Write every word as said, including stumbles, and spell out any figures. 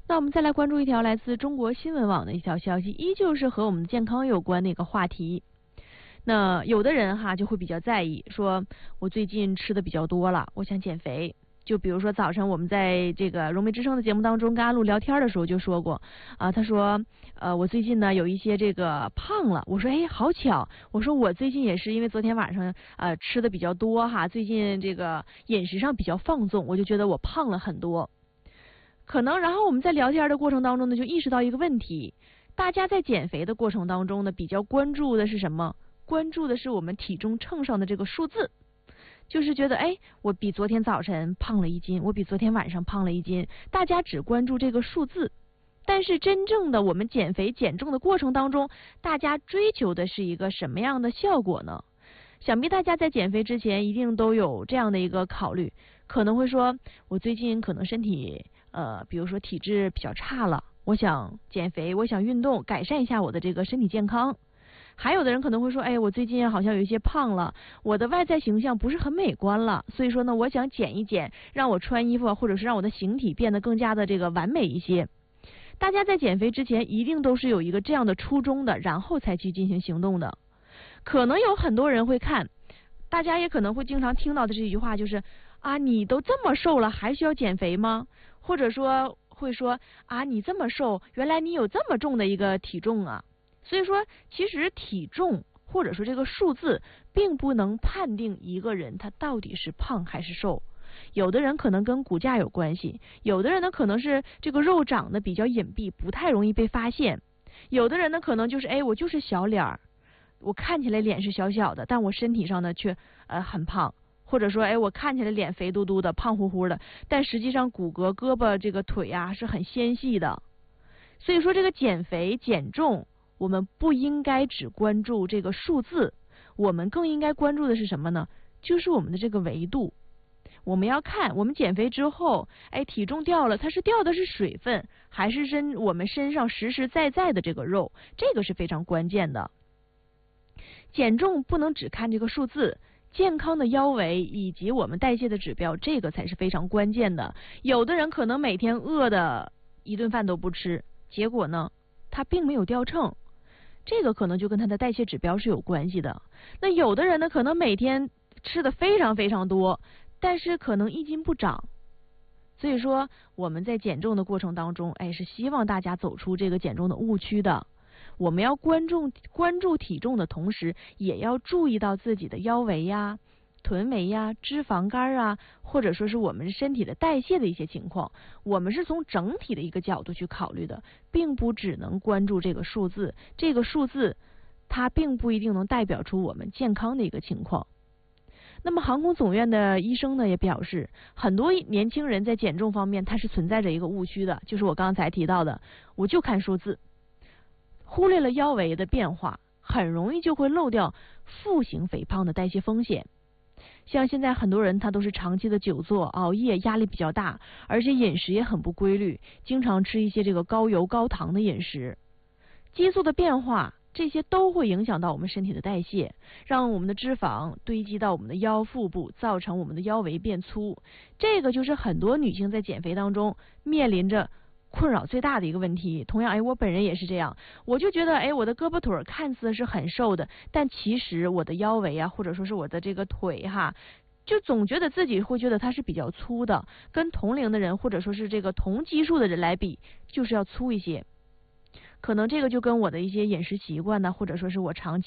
那我们再来关注一条来自中国新闻网的一条消息，依旧是和我们的健康有关的一个话题。那有的人哈就会比较在意，说我最近吃的比较多了，我想减肥。就比如说早晨我们在这个融媒之声的节目当中跟阿路聊天的时候就说过啊，他说呃我最近呢有一些这个胖了。我说哎好巧，我说我最近也是因为昨天晚上呃吃的比较多哈，最近这个饮食上比较放纵，我就觉得我胖了很多。可能然后我们在聊天的过程当中呢就意识到一个问题，大家在减肥的过程当中呢比较关注的是什么？关注的是我们体重秤上的这个数字。就是觉得哎我比昨天早晨胖了一斤，我比昨天晚上胖了一斤，大家只关注这个数字。但是真正的我们减肥减重的过程当中，大家追求的是一个什么样的效果呢？想必大家在减肥之前一定都有这样的一个考虑，可能会说我最近可能身体呃比如说体质比较差了，我想减肥，我想运动，改善一下我的这个身体健康。还有的人可能会说，哎，我最近好像有一些胖了，我的外在形象不是很美观了，所以说呢，我想减一减，让我穿衣服或者是让我的形体变得更加的这个完美一些。大家在减肥之前一定都是有一个这样的初衷的，然后才去进行行动的。可能有很多人会看，大家也可能会经常听到的这句话就是啊，你都这么瘦了还需要减肥吗？或者说会说啊，你这么瘦，原来你有这么重的一个体重啊。所以说其实体重或者说这个数字并不能判定一个人他到底是胖还是瘦。有的人可能跟骨架有关系，有的人呢可能是这个肉长得比较隐蔽，不太容易被发现。有的人呢可能就是哎我就是小脸儿，我看起来脸是小小的，但我身体上呢却呃很胖。或者说哎我看起来脸肥嘟嘟的胖乎乎的，但实际上骨骼胳膊这个腿啊是很纤细的。所以说这个减肥减重我们不应该只关注这个数字，我们更应该关注的是什么呢？就是我们的这个维度。我们要看我们减肥之后，哎，体重掉了，它是掉的是水分，还是身我们身上实实在在的这个肉，这个是非常关键的。减重不能只看这个数字，健康的腰围以及我们代谢的指标，这个才是非常关键的。有的人可能每天饿的一顿饭都不吃，结果呢，他并没有掉秤。这个可能就跟他的代谢指标是有关系的。那有的人呢，可能每天吃的非常非常多，但是可能一斤不长。所以说我们在减重的过程当中，哎，是希望大家走出这个减重的误区的。我们要关注关注体重的同时，也要注意到自己的腰围呀、臀围呀、脂肪肝啊，或者说是我们身体的代谢的一些情况。我们是从整体的一个角度去考虑的，并不只能关注这个数字。这个数字它并不一定能代表出我们健康的一个情况。那么航空总院的医生呢也表示，很多年轻人在减重方面它是存在着一个误区的，就是我刚才提到的，我就看数字，忽略了腰围的变化，很容易就会漏掉腹型肥胖的代谢风险。像现在很多人他都是长期的久坐、熬夜，压力比较大，而且饮食也很不规律，经常吃一些这个高油高糖的饮食，激素的变化，这些都会影响到我们身体的代谢，让我们的脂肪堆积到我们的腰腹部，造成我们的腰围变粗。这个就是很多女性在减肥当中面临着困扰最大的一个问题。同样，哎，我本人也是这样，我就觉得，哎，我的胳膊腿看似是很瘦的，但其实我的腰围啊，或者说是我的这个腿哈，就总觉得自己会觉得它是比较粗的，跟同龄的人或者说是这个同基数的人来比，就是要粗一些。可能这个就跟我的一些饮食习惯呢，或者说是我长期